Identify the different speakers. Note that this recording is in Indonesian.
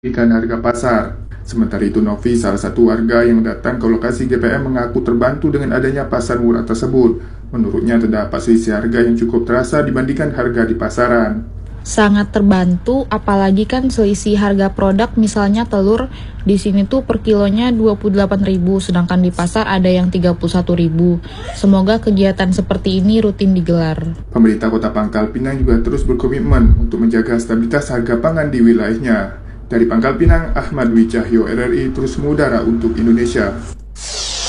Speaker 1: Ikan harga pasar. Sementara itu Novi, salah satu warga yang datang ke lokasi GPM mengaku terbantu dengan adanya pasar murah tersebut. Menurutnya terdapat selisih harga yang cukup terasa dibandingkan harga di pasaran.
Speaker 2: Sangat terbantu, apalagi kan selisih harga produk, misalnya telur di sini tuh per kilonya 28.000, sedangkan di pasar ada yang 31.000. Semoga kegiatan seperti ini rutin digelar.
Speaker 1: Pemerintah Kota Pangkal Pinang juga terus berkomitmen untuk menjaga stabilitas harga pangan di wilayahnya. Dari Pangkal Pinang, Ahmad Dwi Cahyo, RRI terus mengudara untuk Indonesia.